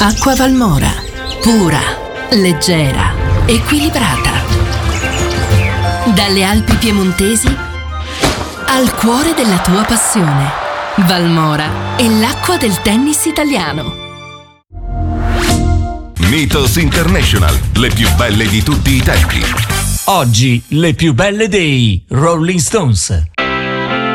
Acqua Valmora, pura, leggera, equilibrata. Dalle Alpi piemontesi al cuore della tua passione. Valmora è l'acqua del tennis italiano. Mythos International, le più belle di tutti i tempi. Oggi le più belle dei Rolling Stones.